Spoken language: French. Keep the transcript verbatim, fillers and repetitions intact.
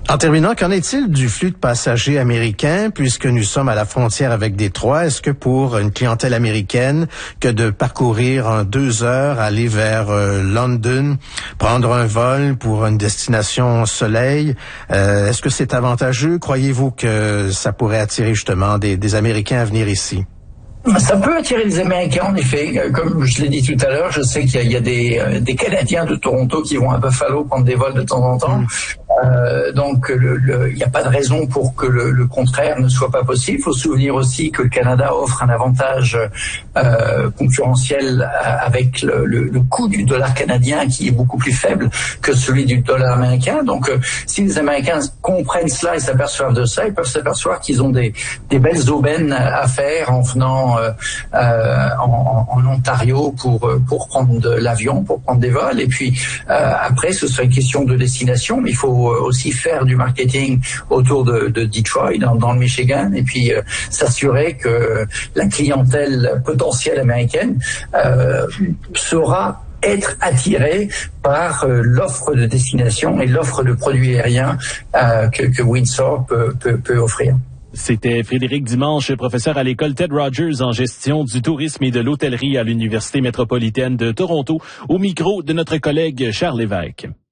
En terminant, qu'en est-il du flux de passagers américains, puisque nous sommes à la frontière avec Détroit? Est-ce que pour une clientèle américaine, que de parcourir en deux heures, aller vers euh, London, prendre un vol pour une destination soleil, euh, est-ce que c'est avantageux? Croyez-vous que ça pourrait attirer justement des, des Américains à venir ici? Ça peut attirer les Américains, en effet. Comme je l'ai dit tout à l'heure, je sais qu'il y a, il y a des, euh, des Canadiens de Toronto qui vont à Buffalo prendre des vols de temps en temps. Mmh. Euh, donc, le, le, il n'y a pas de raison pour que le, le contraire ne soit pas possible. Il faut se souvenir aussi que le Canada offre un avantage euh, concurrentiel avec le, le, le coût du dollar canadien qui est beaucoup plus faible que celui du dollar américain. Donc, euh, si les Américains comprennent cela et s'aperçoivent de ça, ils peuvent s'apercevoir qu'ils ont des, des belles aubaines à faire en venant euh, euh, en, en Ontario pour pour prendre de l'avion, pour prendre des vols. Et puis euh, après, ce sera une question de destination, mais il faut aussi faire du marketing autour de, de Detroit, dans, dans le Michigan, et puis euh, s'assurer que la clientèle potentielle américaine euh, saura être attirée par euh, l'offre de destination et l'offre de produits aériens euh, que, que Windsor peut, peut, peut offrir. C'était Frédéric Dimanche, professeur à l'école Ted Rogers en gestion du tourisme et de l'hôtellerie à l'Université métropolitaine de Toronto, au micro de notre collègue Charles Lévesque.